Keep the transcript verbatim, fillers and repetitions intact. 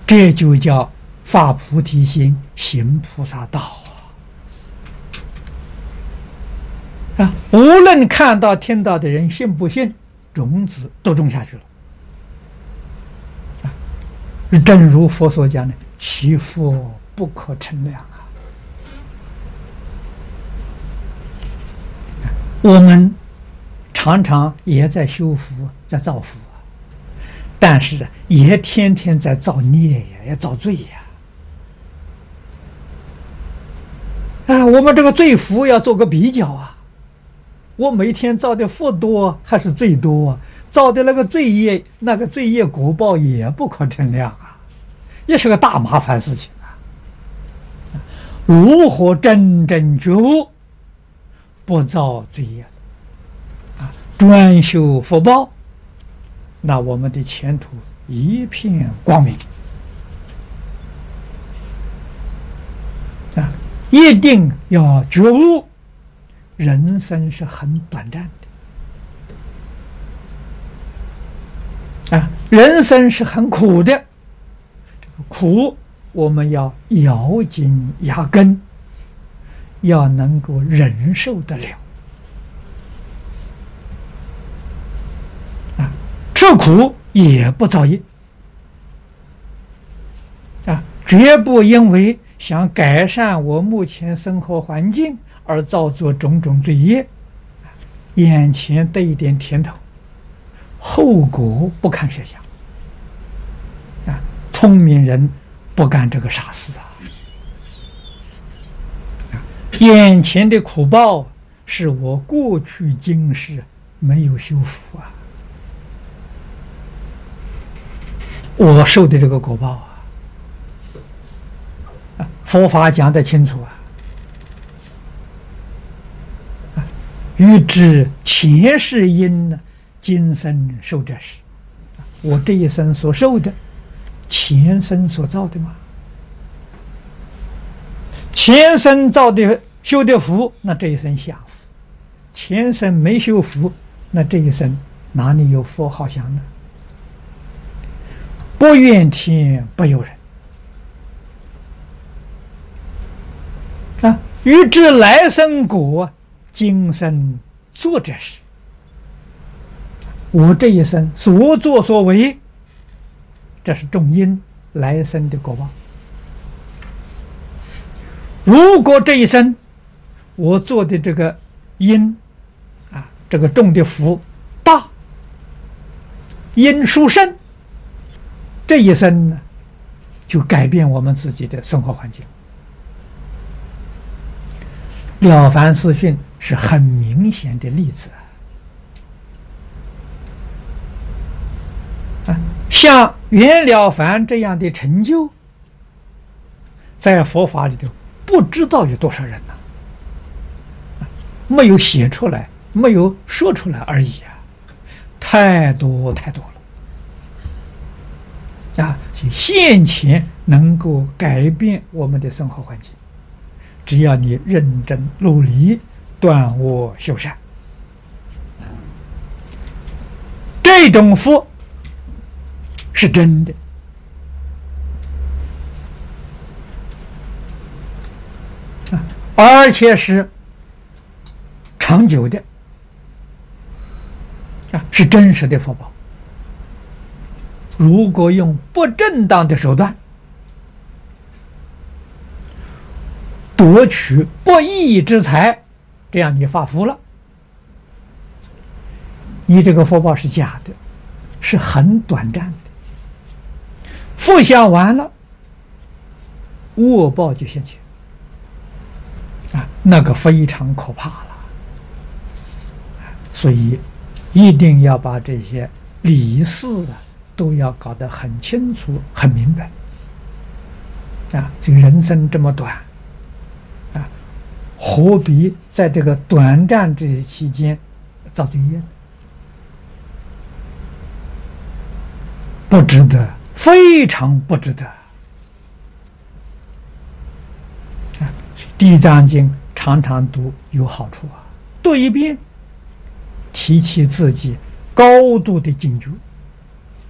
这就叫发菩提心，行菩萨道啊！啊，无论看到、听到的人信不信，种子都种下去了。啊，正如佛所讲的，其福不可称量啊！我们常常也在修福，在造福啊，但是也天天在造孽呀，也造罪呀。啊，我们这个罪福要做个比较啊。我每天造的福多还是罪多啊？造的那个罪业，那个罪业果报也不可称量啊，也是个大麻烦事情啊。如何真正觉悟，不造罪业啊，专修福报，那我们的前途一片光明啊！一定要觉悟，人生是很短暂的啊，人生是很苦的，这个苦我们要咬紧牙根，要能够忍受得了啊，吃苦也不造业啊，绝不因为想改善我目前生活环境而造作种种罪业，眼前得一点甜头，后果不堪设想啊！聪明人不干这个傻事啊！眼前的苦报是我过去今世没有修复啊，我受的这个果报啊！啊，佛法讲得清楚啊！欲知前世因呢，今生受这事。我这一生所受的，前生所造的嘛。前生造的修的福，那这一生享福；前生没修福，那这一生哪里有福好享呢？不怨天不尤人啊！欲知来生果，今生做这事。我这一生所作所为，这是种因，来生的果报。如果这一生我做的这个因啊，这个种的福大，因殊胜，这一生呢，就改变我们自己的生活环境。了凡四训是很明显的例子啊！像袁了凡这样的成就，在佛法里头不知道有多少人呢、啊？没有写出来，没有说出来而已啊！太多太多了啊！现前能够改变我们的生活环境。只要你认真努力，断恶修善，这种福是真的啊，而且是长久的啊，是真实的福报。如果用不正当的手段夺取不义之财，这样你发福了，你这个福报是假的，是很短暂的，福享完了，恶报就现前啊，那个非常可怕了。所以一定要把这些理事啊都要搞得很清楚、很明白啊！这个人生这么短。何必在这个短暂这些期间造罪业呢？不值得，非常不值得。啊，《地藏经》常常读有好处啊，读一遍，提起自己高度的警觉。